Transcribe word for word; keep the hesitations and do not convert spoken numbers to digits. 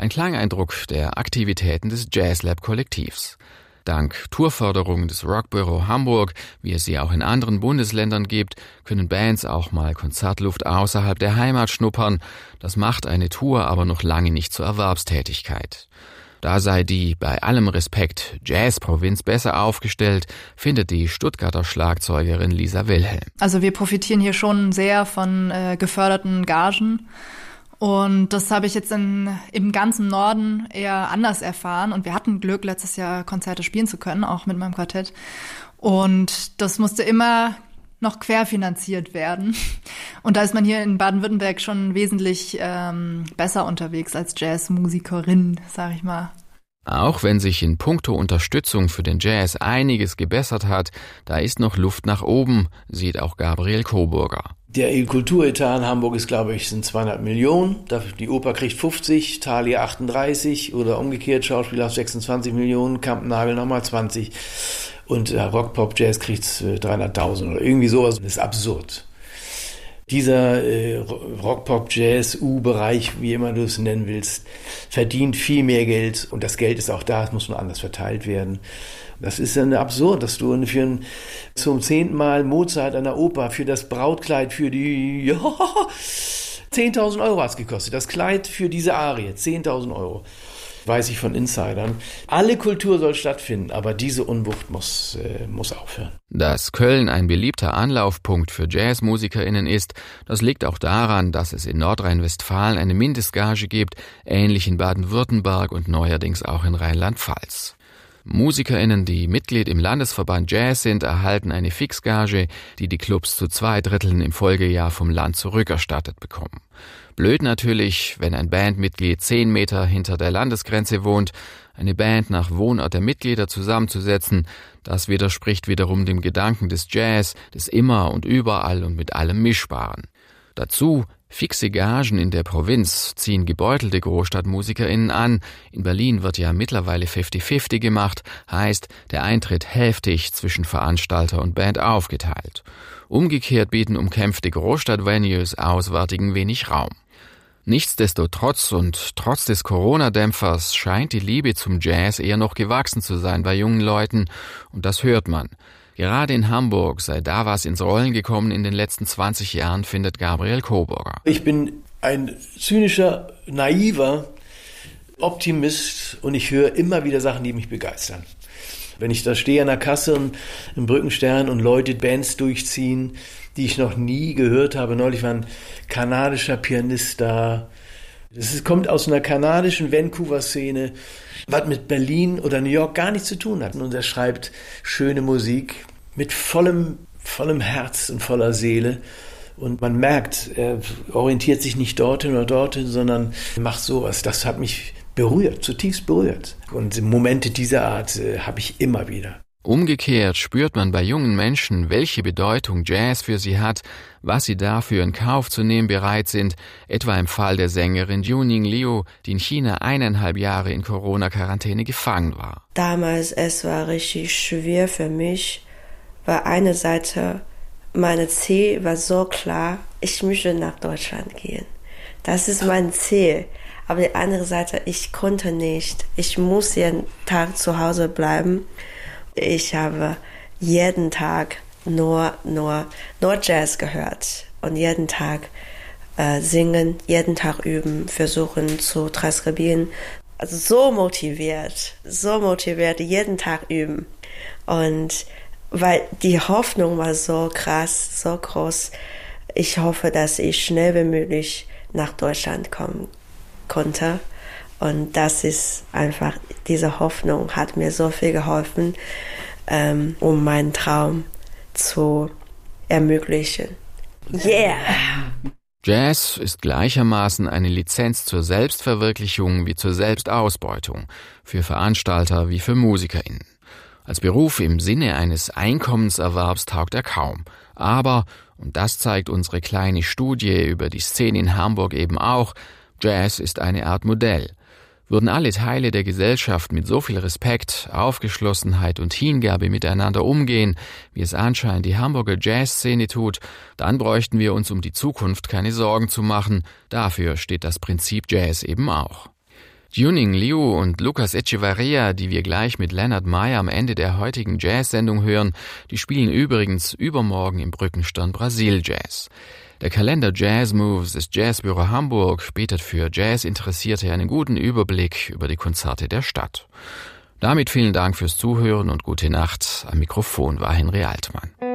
Ein Klangeindruck der Aktivitäten des Jazzlab-Kollektivs. Dank Tourförderung des Rockbüro Hamburg, wie es sie auch in anderen Bundesländern gibt, können Bands auch mal Konzertluft außerhalb der Heimat schnuppern. Das macht eine Tour aber noch lange nicht zur Erwerbstätigkeit. Da sei die, bei allem Respekt, Jazzprovinz besser aufgestellt, findet die Stuttgarter Schlagzeugerin Lisa Wilhelm. Also wir profitieren hier schon sehr von äh, geförderten Gagen. Und das habe ich jetzt in, im ganzen Norden eher anders erfahren. Und wir hatten Glück, letztes Jahr Konzerte spielen zu können, auch mit meinem Quartett. Und das musste immer noch querfinanziert werden. Und da ist man hier in Baden-Württemberg schon wesentlich ähm, besser unterwegs als Jazzmusikerin, sag ich mal. Auch wenn sich in puncto Unterstützung für den Jazz einiges gebessert hat, da ist noch Luft nach oben, sieht auch Gabriel Coburger. Der Kulturetat in Hamburg ist, glaube ich, sind zweihundert Millionen. Die Oper kriegt fünfzig, Thalia achtunddreißig oder umgekehrt, Schauspielhaus sechsundzwanzig Millionen, Kampnagel nochmal zwanzig und äh, Rock, Pop, Jazz kriegt äh, dreihunderttausend oder irgendwie sowas. Das ist absurd. Dieser äh, Rock, Pop, Jazz, U-Bereich, wie immer du es nennen willst, verdient viel mehr Geld und das Geld ist auch da, es muss nur anders verteilt werden. Das ist ja absurd, dass du für ein, zum zehnten Mal Mozart an der Oper für das Brautkleid für die, ja, zehntausend Euro hat es gekostet. Das Kleid für diese Arie, zehntausend Euro. Weiß ich von Insidern. Alle Kultur soll stattfinden, aber diese Unwucht muss, äh, muss aufhören. Dass Köln ein beliebter Anlaufpunkt für JazzmusikerInnen ist, das liegt auch daran, dass es in Nordrhein-Westfalen eine Mindestgage gibt, ähnlich in Baden-Württemberg und neuerdings auch in Rheinland-Pfalz. MusikerInnen, die Mitglied im Landesverband Jazz sind, erhalten eine Fixgage, die die Clubs zu zwei Dritteln im Folgejahr vom Land zurückerstattet bekommen. Blöd natürlich, wenn ein Bandmitglied zehn Meter hinter der Landesgrenze wohnt, eine Band nach Wohnort der Mitglieder zusammenzusetzen, das widerspricht wiederum dem Gedanken des Jazz, des Immer und Überall und mit allem Mischbaren. Dazu fixe Gagen in der Provinz ziehen gebeutelte GroßstadtmusikerInnen an. In Berlin wird ja mittlerweile fifty fifty gemacht, heißt, der Eintritt hälftig zwischen Veranstalter und Band aufgeteilt. Umgekehrt bieten umkämpfte Großstadtvenues Auswärtigen wenig Raum. Nichtsdestotrotz und trotz des Corona-Dämpfers scheint die Liebe zum Jazz eher noch gewachsen zu sein bei jungen Leuten und das hört man. Gerade in Hamburg sei da was ins Rollen gekommen in den letzten zwanzig Jahren, findet Gabriel Coburger. Ich bin ein zynischer, naiver Optimist und ich höre immer wieder Sachen, die mich begeistern. Wenn ich da stehe an der Kasse und im Brückenstern und Leute Bands durchziehen, die ich noch nie gehört habe. Neulich war ein kanadischer Pianist da. Das kommt aus einer kanadischen Vancouver-Szene, was mit Berlin oder New York gar nichts zu tun hat. Und er schreibt schöne Musik mit vollem, vollem Herz und voller Seele. Und man merkt, er orientiert sich nicht dorthin oder dorthin, sondern macht sowas. Das hat mich berührt, zutiefst berührt. Und Momente dieser Art äh, habe ich immer wieder. Umgekehrt spürt man bei jungen Menschen, welche Bedeutung Jazz für sie hat, was sie dafür in Kauf zu nehmen bereit sind, etwa im Fall der Sängerin Juning Liu, die in China eineinhalb Jahre in Corona-Quarantäne gefangen war. Damals, es war richtig schwer für mich, weil eine Seite, meine Ziel war so klar, ich möchte nach Deutschland gehen. Das ist mein Ziel. Aber die andere Seite, ich konnte nicht. Ich muss jeden Tag zu Hause bleiben. Ich habe jeden Tag nur, nur, nur Jazz gehört und jeden Tag äh, singen, jeden Tag üben, versuchen zu transkribieren. Also so motiviert, so motiviert, jeden Tag üben. Und weil die Hoffnung war so krass, so groß, ich hoffe, dass ich schnell wie möglich nach Deutschland kommen konnte. Und das ist einfach, diese Hoffnung hat mir so viel geholfen, ähm, um meinen Traum zu ermöglichen. Yeah! Jazz ist gleichermaßen eine Lizenz zur Selbstverwirklichung wie zur Selbstausbeutung, für Veranstalter wie für MusikerInnen. Als Beruf im Sinne eines Einkommenserwerbs taugt er kaum. Aber, und das zeigt unsere kleine Studie über die Szene in Hamburg eben auch, Jazz ist eine Art Modell. Würden alle Teile der Gesellschaft mit so viel Respekt, Aufgeschlossenheit und Hingabe miteinander umgehen, wie es anscheinend die Hamburger Jazzszene tut, dann bräuchten wir uns um die Zukunft keine Sorgen zu machen. Dafür steht das Prinzip Jazz eben auch. Yuning Liu und Lucas Echevarria, die wir gleich mit Leonard Meyer am Ende der heutigen Jazz-Sendung hören, die spielen übrigens übermorgen im Brückenstern Brasil Jazz. Der Kalender Jazz Moves des Jazzbüro Hamburg bietet für Jazz-Interessierte einen guten Überblick über die Konzerte der Stadt. Damit vielen Dank fürs Zuhören und gute Nacht. Am Mikrofon war Henry Altmann.